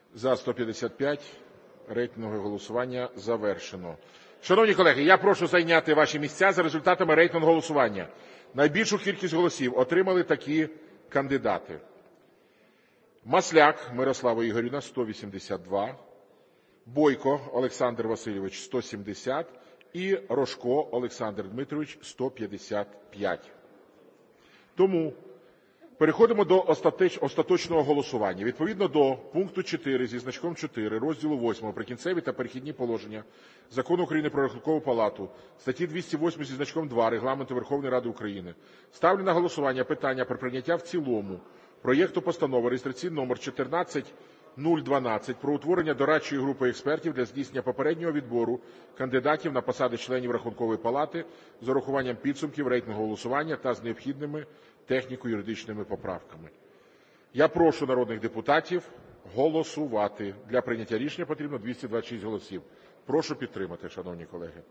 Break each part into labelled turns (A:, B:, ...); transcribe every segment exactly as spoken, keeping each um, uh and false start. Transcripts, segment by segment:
A: За сто п'ятдесят п'ять. Рейтингове голосування завершено. Шановні колеги, я прошу зайняти ваші місця. За результатами рейтингового голосування найбільшу кількість голосів отримали такі кандидати. Масляк Мирослава Ігорівна – сто вісімдесят два, Бойко Олександр Васильович – сто сімдесят і Рожко Олександр Дмитрович – сто п'ятдесят п'ять. Тому переходимо до остаточного голосування. Відповідно до пункту чотири зі значком чотири розділу восьмого «Прикінцеві та перехідні положення» Закону України "Про Рахункову палату", статті двісті восьмої зі значком два Регламенту Верховної Ради України ставлю на голосування питання про прийняття в цілому проєкту Постанови реєстраційний номер чотирнадцять нуль дванадцять про утворення дорадчої групи експертів для здійснення попереднього відбору кандидатів на посади членів Рахункової палати з урахуванням підсумків рейтингового голосування та з необхідними техніко-юридичними поправками. Я прошу народних депутатів голосувати. Для прийняття рішення потрібно двісті двадцять шість голосів. Прошу підтримати, шановні колеги.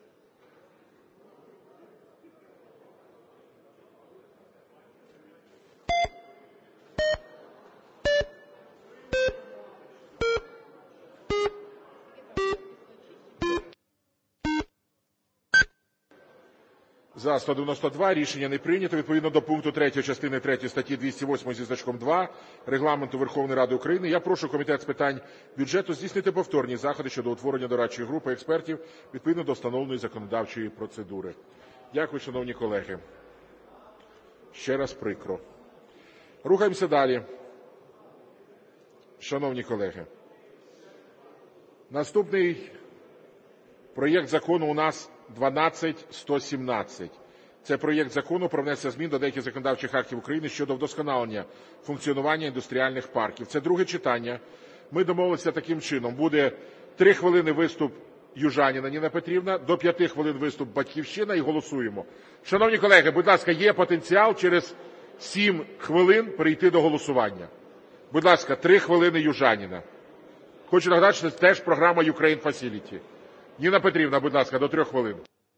A: За – сто дев'яносто два. Рішення не прийнято. Відповідно до пункту третього частини третьої статті двісті восьмої зі значком два Регламенту Верховної Ради України я прошу Комітет з питань бюджету здійснити повторні заходи щодо утворення дорадчої групи експертів відповідно до встановленої законодавчої процедури. Дякую, шановні колеги. Ще раз прикро. Рухаємося далі. Шановні колеги, наступний проєкт закону у нас дванадцять сто сімнадцять. Це проєкт Закону про внесення змін до деяких законодавчих актів України щодо вдосконалення функціонування індустріальних парків. Це друге читання. Ми домовилися таким чином. Буде три хвилини виступ Южаніна Ніна Петрівна, до п'яти хвилин виступ Батьківщина і голосуємо. Шановні колеги, будь ласка, є потенціал через сім хвилин перейти до голосування. Будь ласка, три хвилини Южаніна. Хочу нагадати, що це теж програма Ukraine Facility. Ніна Петрівна, будь ласка, до трьох хвилин.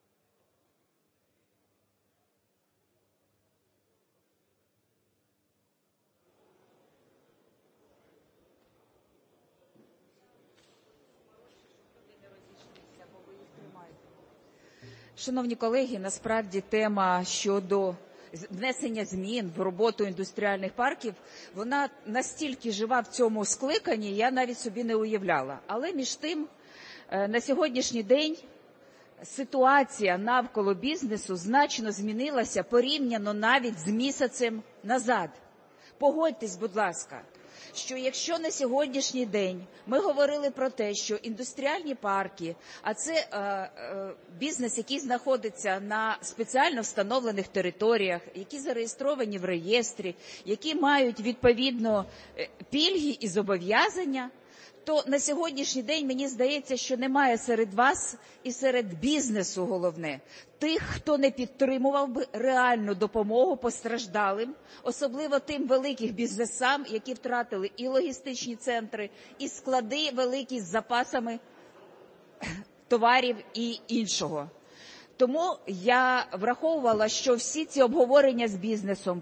B: Шановні колеги, насправді тема щодо внесення змін в роботу індустріальних парків, вона настільки жива в цьому скликанні, я навіть собі не уявляла. Але між тим, на сьогоднішній день ситуація навколо бізнесу значно змінилася порівняно навіть з місяцем назад. Погодьтесь, будь ласка, що якщо на сьогоднішній день ми говорили про те, що індустріальні парки, а це е, е, бізнес, який знаходиться на спеціально встановлених територіях, які зареєстровані в реєстрі, які мають відповідно пільги і зобов'язання, то на сьогоднішній день мені здається, що немає серед вас і серед бізнесу, головне, тих, хто не підтримував би реальну допомогу постраждалим, особливо тим великим бізнесам, які втратили і логістичні центри, і склади великі з запасами товарів і іншого. Тому я враховувала, що всі ці обговорення з бізнесом